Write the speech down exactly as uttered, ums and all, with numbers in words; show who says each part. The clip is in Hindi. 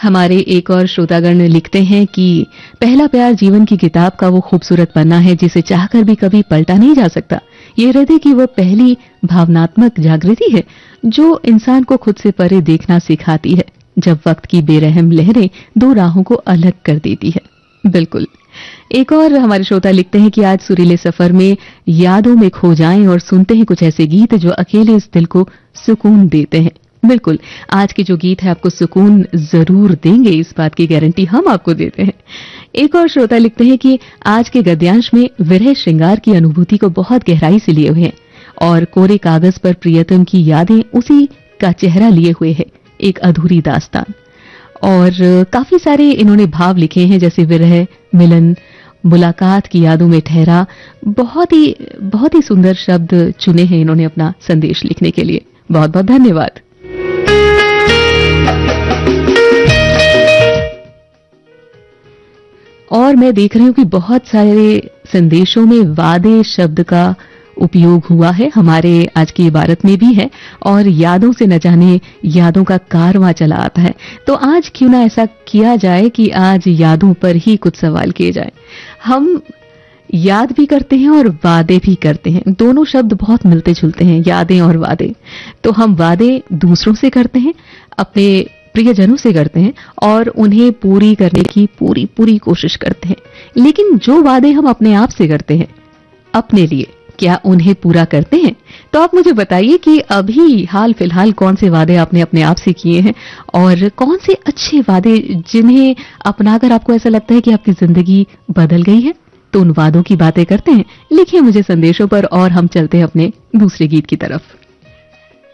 Speaker 1: हमारे एक और श्रोतागण लिखते हैं कि पहला प्यार जीवन की किताब का वो खूबसूरत पन्ना है जिसे चाहकर भी कभी पलटा नहीं जा सकता। ये हृदय की वो पहली भावनात्मक जागृति है जो इंसान को खुद से परे देखना सिखाती है, जब वक्त की बेरहम लहरें दो राहों को अलग कर देती है। बिल्कुल। एक और हमारे श्रोता लिखते हैं कि आज सुरीले सफर में यादों में खो जाएं और सुनते हैं कुछ ऐसे गीत जो अकेले इस दिल को सुकून देते हैं। बिल्कुल, आज के जो गीत है आपको सुकून जरूर देंगे, इस बात की गारंटी हम आपको देते हैं। एक और श्रोता लिखते हैं कि आज के गद्यांश में विरह श्रृंगार की अनुभूति को बहुत गहराई से लिए हुए हैं और कोरे कागज पर प्रियतम की यादें उसी का चेहरा लिए हुए है, एक अधूरी दास्तान। और काफी सारे इन्होंने भाव लिखे हैं, जैसे विरह, मिलन, मुलाकात की यादों में ठहरा। बहुत ही बहुत ही सुंदर शब्द चुने हैं इन्होंने अपना संदेश लिखने के लिए। बहुत बहुत धन्यवाद। और मैं देख रही हूं कि बहुत सारे संदेशों में वादे शब्द का उपयोग हुआ है, हमारे आज की इबारत में भी है, और यादों से न जाने यादों का कारवां चला आता है। तो आज क्यों ना ऐसा किया जाए कि आज यादों पर ही कुछ सवाल किए जाए। हम याद भी करते हैं और वादे भी करते हैं, दोनों शब्द बहुत मिलते जुलते हैं, यादें और वादे। तो हम वादे दूसरों से करते हैं, अपने प्रियजनों से करते हैं और उन्हें पूरी करने की पूरी पूरी कोशिश करते हैं। लेकिन जो वादे हम अपने आप से करते हैं अपने लिए, क्या उन्हें पूरा करते हैं? तो आप मुझे बताइए कि अभी हाल फिलहाल कौन से वादे आपने अपने आप से किए हैं और कौन से अच्छे वादे जिन्हें अपनाकर आपको ऐसा लगता है कि आपकी जिंदगी बदल गई है। तो उन वादों की बातें करते हैं। लिखिए मुझे संदेशों पर और हम चलते हैं अपने दूसरे गीत की तरफ।